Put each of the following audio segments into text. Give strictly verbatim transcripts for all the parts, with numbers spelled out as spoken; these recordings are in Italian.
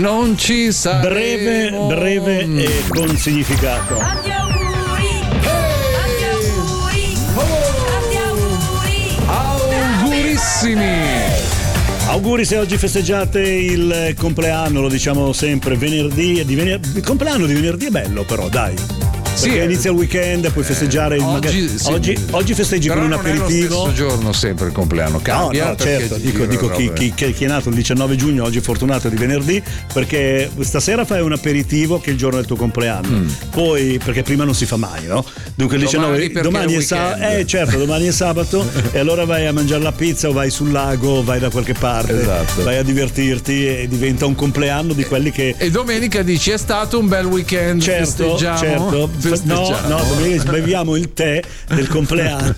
non ci saremo. Breve, breve e con significato. Tanti auguri, tanti auguri, tanti auguri. Augurissimi. Auguri se oggi festeggiate il compleanno, lo diciamo sempre, venerdì, di vener- il compleanno di venerdì è bello però, dai. Perché Sì, inizia il weekend, puoi festeggiare il oggi, magari- sì. oggi, oggi festeggi Però con un non è lo aperitivo. stesso giorno sempre il compleanno, No, cambia. no, perché certo, ti dico, giro dico chi, robe. chi, chi è nato il diciannove giugno, oggi è fortunato di venerdì, perché stasera fai un aperitivo che è il giorno del tuo compleanno. Mm. Poi, perché prima non si fa mai, no? Dunque il Domani diciannove, perché domani è è sabato, weekend. eh certo, domani è sabato e allora vai a mangiare la pizza o vai sul lago o vai da qualche parte, Esatto. vai a divertirti e diventa un compleanno di quelli che... E domenica dici è stato un bel weekend, Certo, festeggiamo. certo. No, Festeggiamo. no, domenica beviamo il tè del compleanno.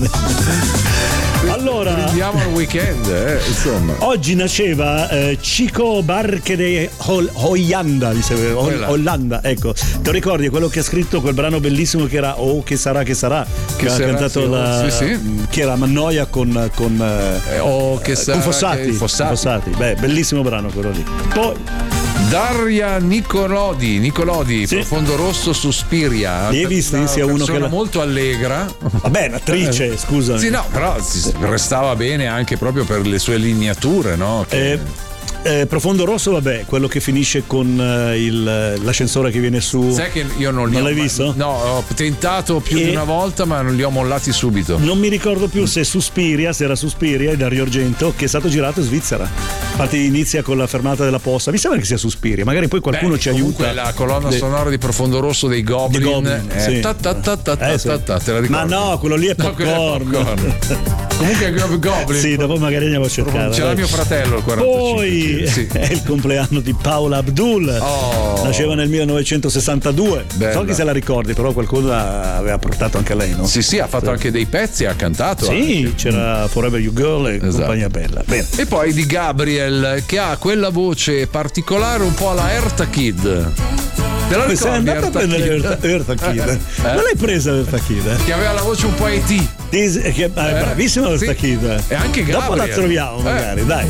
Allora, Andiamo al weekend, eh, insomma. oggi nasceva eh, Chico Barche de Hol- Hollanda, dice, Hol- Quella. Hollanda, ecco. Te lo ricordi quello che ha scritto quel brano bellissimo che era Oh che sarà che sarà, che, Che ha sarà, cantato sì, la, sì, sì. che era Mannoia con con, eh, Eh, oh, che eh, sarà con Fossati, che- Fossati. Fossati. Beh, bellissimo brano quello lì. Poi Daria Nicolodi, Nicolodi, Sì. Profondo Rosso, Suspiria. Li hai visti? Una Sia uno persona che la- molto allegra. vabbè, un'attrice, scusami. Sì, no, però si restava bene anche proprio per le sue lineature, no? Che- Eh, eh, Profondo Rosso, vabbè, quello che finisce con eh, il, l'ascensore che viene su. Sai che io non li Non ho l'hai mai- visto? No, ho tentato più E- di una volta, ma non li ho mollati subito. Non mi ricordo più se Suspiria, se era Suspiria, Dario Argento, che è stato girato in Svizzera. Infatti inizia con la fermata della posta. Mi sembra che sia Suspiria, magari poi qualcuno Beh, ci comunque aiuta. la colonna De- sonora di Profondo Rosso dei Goblin, di Goblin, eh, sì. ta ta ta ta ta Eh, sì. ta ta, te la ricordi? Ma no, quello lì è No, quello è popcorn. popcorn. Comunque è Go- Goblin. Sì, dopo magari andiamo a cercare. C'era dai. mio fratello il quarantacinque. Poi sì. è il compleanno di Paula Abdul. Oh. Nasceva nel millenovecentosessantadue. Bella. So chi se la ricordi, però qualcuno aveva portato anche lei, no? Sì, sì, ha fatto anche dei pezzi, ha cantato. Sì, anche. c'era Forever You Girl e Esatto. compagnia bella. Bene. E poi di Gabriel, che ha quella voce particolare un po' alla Erta Kid. Te la Sei ricordi andato a Erta prendere Kid? Erta- Erta Kid. Eh? Non l'hai presa Erta Kid? Che aveva la voce un po' E T. Dis- che- ah, è bravissima sì. Erta Kid. E anche Dopo la Gabriel. troviamo magari, Eh. dai.